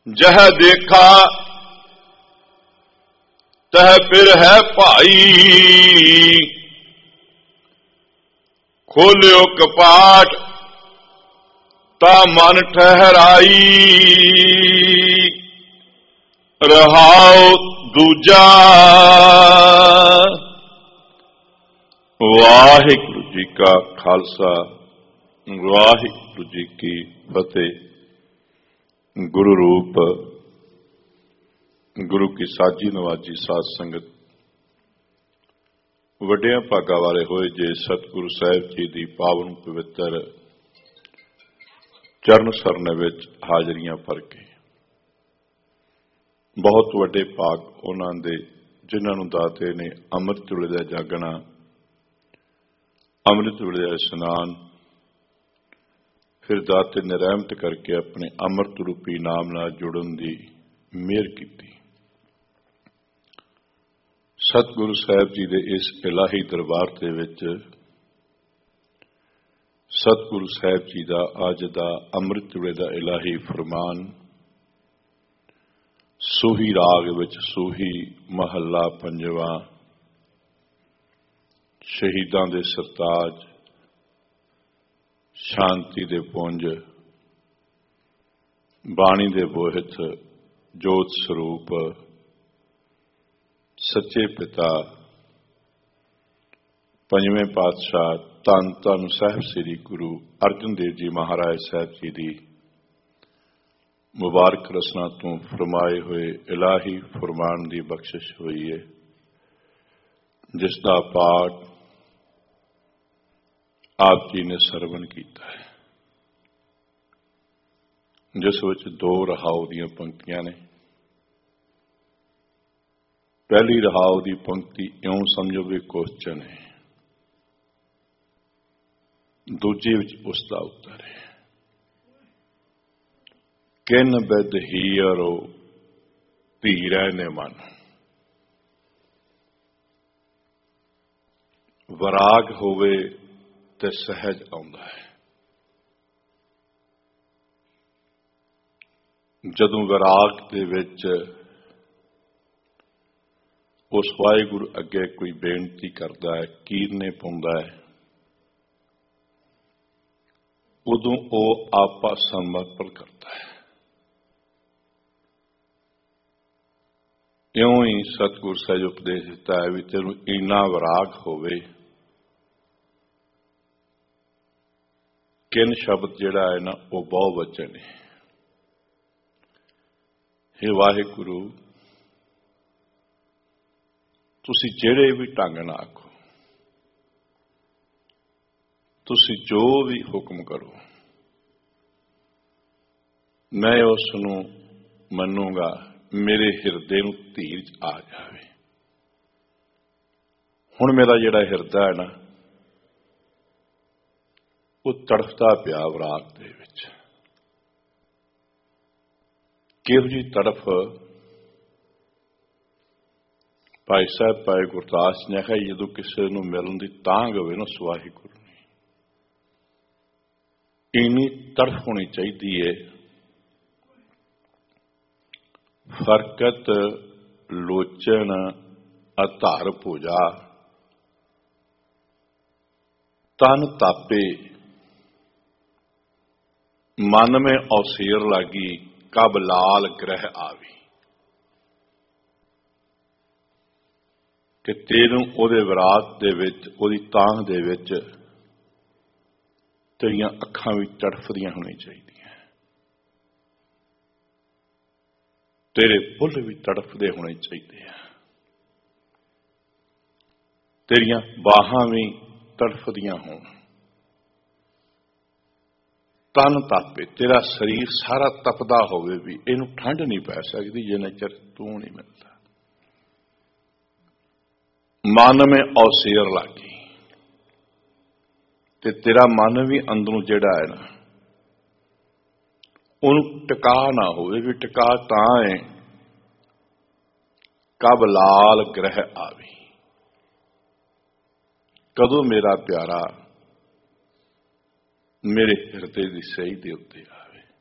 जह देखा तह फिर है भाई। खोलियो कपाट ता मन ठहराई। रहाओ दूजा। वाहिगुरु जी का खालसा, वाहिगुरु जी की फतेह। गुरु रूप गुरु की साजी नवाजी साध संगत, वड्डियां भागां वाले होए जे सतगुरु साहिब जी दी पावन पवित्र चरण सरने विच हाजरियां भर के बहुत वड्डे भाग उन्हां दे जिन्हां नूं दाते ने अमृत वेले दा जागना, अमृत वेले दा इशनान, फिर दाते ने रहमत करके अपने अमृत रूपी नाम नाल जुड़न दी मेहर कीती। सतगुरु साहिब जी दे इस इलाही दरबार दे विच सतगुरु साहिब जी दा अज दा अमृत वेले दा इलाही फरमान सूही राग विच सूही महला पंजवा, शहीदां दे सरताज, शांति दे पुंज, बाणी दे बोहित, जोत स्वरूप, सच्चे पिता, पंजवें पातशाह धन धन साहिब श्री गुरु अर्जन देव जी महाराज साहिब जी की मुबारक रसना तो फरमाए हुए इलाही फरमान की बख्शिश हुई है, जिसका पाठ आप जी ने सरवण किया है, जिस विच दो रहाव दीयां पंक्तियां ने। पहली रहाव की पंक्ति इउं समझो भी क्वेश्चन है, दूजे विच उसका उत्तर है। किन बिद हीरो धीरै ने मन, वराग होवे ते सहज आउंदा है। जदों वराग दे विच उस वाहिगुरु अगे कोई बेनती करता है, कीरने पाउंदा है, उदों वो आपा समर्पण करता है। इउं ही सतगुरु साहिब उपदेश दिता है भी तेनू इन्ना वराग होवे। किन शब्द जिहड़ा है ना वो बहुवचन है। हे वाहिगुरु, तुसी जिहड़े भी ढंग नाल आखो, तुसी जो भी हुक्म करो, मैं उसनूं मन्नूंगा, मेरे हिरदे नूं धीरज आ जावे। हुण मेरा जिहड़ा हिरदा है ना वो तड़फदा पिया वराग दे विच। किहो जी तड़फ भाई साहब भाई गुरदास ने आखिया, जदों किसी नूं मिलन दी तांग होवे ना वाहिगुरू ने, इन्नी तड़फ होनी चाहिए है। फरकत लोचन आधार पूजा, तन तापे मन में औसेर लागी, कब लाल ग्रह आवी। कि तेनू ओदे विराग दे विच, ओदी तांग दे विच तेरियां अखां भी तड़फदियां होनी चाहिए, तेरे फुल भी तड़फदे होने चाहिए, तेरियां बाहां भी तड़फदियां होण, तन तापे, तेरा शरीर सारा तपदा होवे भी इनू ठंड नहीं पै सकती जिन्ना चिर तू नहीं मिलता। मन में औसेर लागी, ते तेरा मन भी अंदरों जिहड़ा है ना उन्हें टिका ना होवे भी टिका तां है कब लाल ग्रह आवे, कदों मेरा प्यारा मेरे हिरदे दी सही दे उत्ते